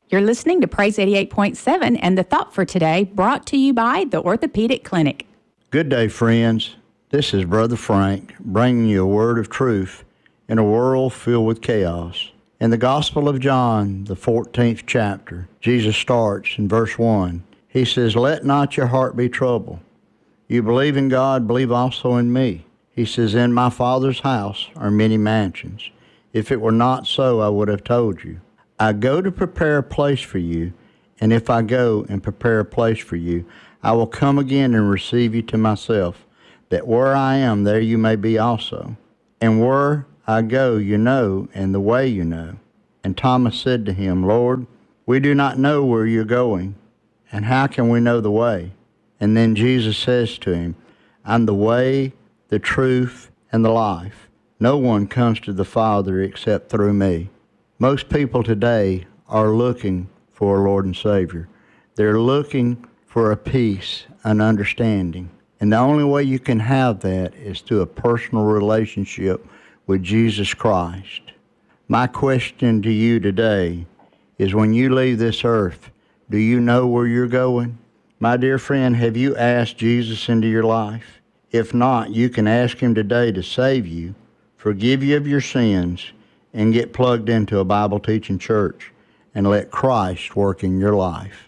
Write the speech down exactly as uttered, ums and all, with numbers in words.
You're listening to Praise eighty-eight point seven and the thought for today brought to you by the Orthopedic Clinic. Good day, friends. This is Brother Frank bringing you a word of truth in a world filled with chaos. In the Gospel of John, the fourteenth chapter, Jesus starts in verse one. He says, "Let not your heart be troubled. You believe in God, believe also in me." He says, "In my Father's house are many mansions. If it were not so, I would have told you. I go to prepare a place for you, and if I go and prepare a place for you, I will come again and receive you to myself, that where I am, there you may be also. And where I go, you know, and the way you know." And Thomas said to him, "Lord, we do not know where you're going, and how can we know the way?" And then Jesus says to him, "I'm the way, the truth, and the life. No one comes to the Father except through me." Most people today are looking for a Lord and Savior. They're looking for a peace, an understanding. And the only way you can have that is through a personal relationship with Jesus Christ. My question to you today is, when you leave this earth, do you know where you're going? My dear friend, have you asked Jesus into your life? If not, you can ask him today to save you, forgive you of your sins, and get plugged into a Bible-teaching church and let Christ work in your life.